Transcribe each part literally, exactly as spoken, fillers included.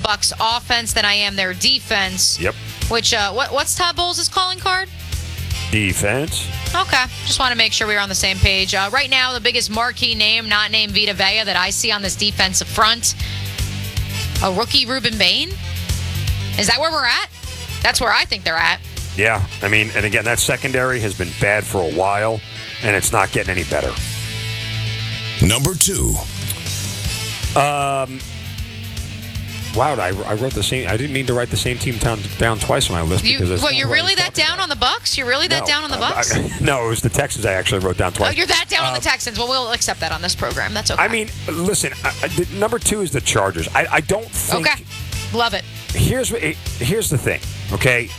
Bucs offense than I am their defense. Yep. Which, uh, what, what's Todd Bowles' calling card? Defense. Okay. Just want to make sure we were on the same page. Uh, right now, the biggest marquee name, not named Vita Vea, that I see on this defensive front, a rookie Ruben Bain. Is that where we're at? That's where I think they're at. Yeah. I mean, and again, that secondary has been bad for a while, and it's not getting any better. Number two. Um. Wow, I, I wrote the same. I didn't mean to write the same team down, down twice on my list. You, because what, you're really that down about. on the Bucs? You're really that no, down on the I, Bucs? I, no, it was the Texans I actually wrote down twice. Oh, you're that down um, on the Texans. Well, we'll accept that on this program. That's okay. I mean, listen, I, I, the, number two is the Chargers. I, I don't think... Okay. Love it. Here's, what, here's the thing, okay?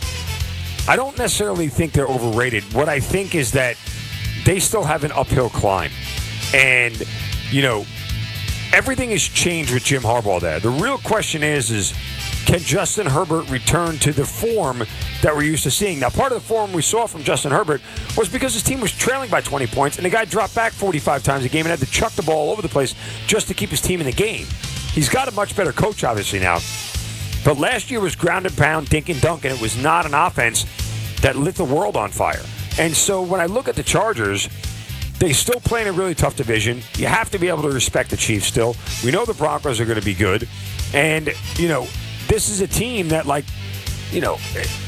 I don't necessarily think they're overrated. What I think is that they still have an uphill climb. And, you know, everything has changed with Jim Harbaugh there. The real question is, is can Justin Herbert return to the form that we're used to seeing? Now, part of the form we saw from Justin Herbert was because his team was trailing by twenty points, and the guy dropped back forty-five times a game and had to chuck the ball all over the place just to keep his team in the game. He's got a much better coach, obviously, now. But last year was ground and pound, dink and dunk, and it was not an offense that lit the world on fire. And so when I look at the Chargers, they still play in a really tough division. You have to be able to respect the Chiefs still. We know the Broncos are going to be good. And, you know, this is a team that, like, you know,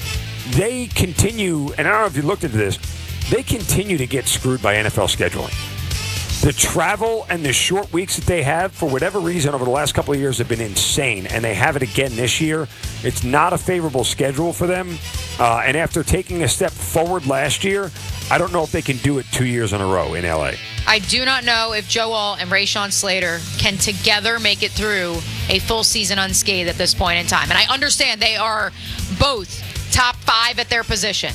they continue, and I don't know if you looked into this, they continue to get screwed by N F L scheduling. The travel and the short weeks that they have, for whatever reason, over the last couple of years have been insane, and they have it again this year. It's not a favorable schedule for them. Uh, and after taking a step forward last year, I don't know if they can do it two years in a row in L A. I do not know if Joe Alt and Rashawn Slater can together make it through a full season unscathed at this point in time. And I understand they are both top five at their position.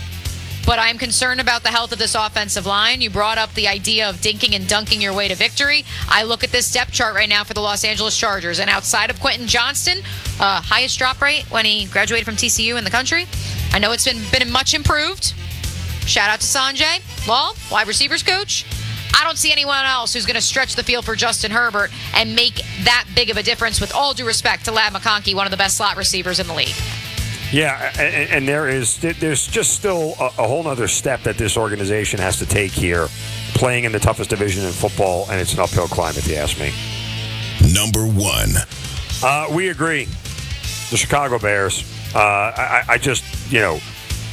But I'm concerned about the health of this offensive line. You brought up the idea of dinking and dunking your way to victory. I look at this depth chart right now for the Los Angeles Chargers, and outside of Quentin Johnston, uh, highest drop rate when he graduated from T C U in the country. I know it's been been much improved. Shout out to Sanjay Law, wide receivers coach. I don't see anyone else who's going to stretch the field for Justin Herbert and make that big of a difference, with all due respect to Ladd McConkey, one of the best slot receivers in the league. Yeah, and, and there is there's just still a, a whole other step that this organization has to take here, playing in the toughest division in football, and it's an uphill climb, if you ask me. Number one. Uh, we agree. The Chicago Bears. Uh, I, I just, you know,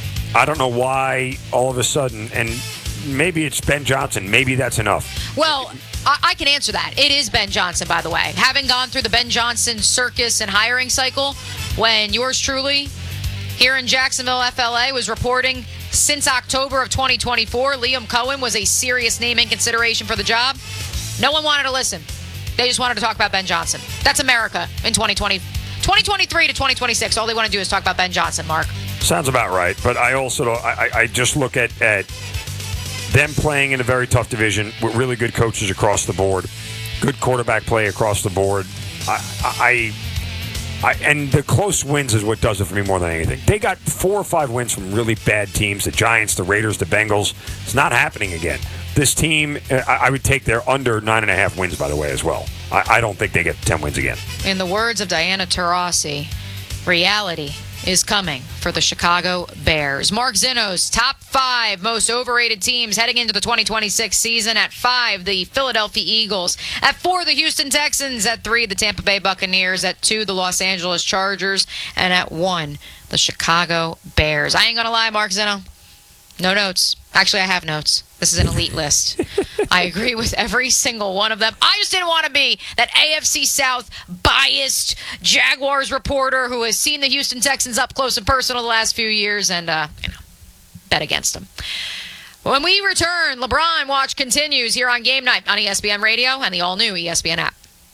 I don't know why all of a sudden, and maybe it's Ben Johnson. Maybe that's enough. Well, I, I can answer that. It is Ben Johnson, by the way. Having gone through the Ben Johnson circus and hiring cycle, when yours truly here in Jacksonville, F L A, was reporting since October of twenty twenty-four, Liam Cohen was a serious name in consideration for the job. No one wanted to listen. They just wanted to talk about Ben Johnson. That's America in twenty twenty, twenty twenty-three to twenty twenty-six. All they want to do is talk about Ben Johnson, Mark. Sounds about right. But I also don't, I, I just look at, at them playing in a very tough division with really good coaches across the board, good quarterback play across the board. I, I I, and the close wins is what does it for me more than anything. They got four or five wins from really bad teams, the Giants, the Raiders, the Bengals. It's not happening again. This team, I, I would take their under nine and a half wins, by the way, as well. I, I don't think they get ten wins again. In the words of Diana Taurasi, reality is coming for the Chicago Bears. Mark Zinno's top five most overrated teams heading into the twenty twenty-six season. At five, the Philadelphia Eagles. At four, the Houston Texans. At three, the Tampa Bay Buccaneers. At two, the Los Angeles Chargers. And at one, the Chicago Bears. I ain't gonna lie, Mark Zinno. No notes. Actually, I have notes. This is an elite list. I agree with every single one of them. I just didn't want to be that A F C South biased Jaguars reporter who has seen the Houston Texans up close and personal the last few years and, uh, you know, bet against them. When we return, LeBron Watch continues here on Game Night on E S P N Radio and the all-new E S P N app.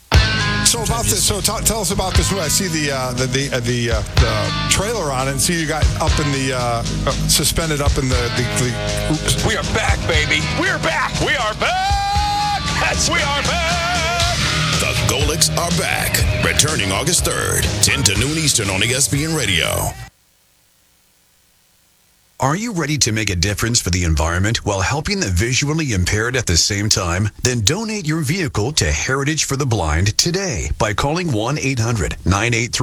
So about this, so t- tell us about this movie. I see the uh, the the, uh, the, uh, the trailer on it, and see you got up in the uh, uh, suspended up in the, the, the oops. We are back, baby. We are back. We are back. Yes, we are back. The Golics are back, returning August third, ten to noon Eastern on E S P N Radio. Are you ready to make a difference for the environment while helping the visually impaired at the same time? Then donate your vehicle to Heritage for the Blind today by calling one eight hundred nine eight three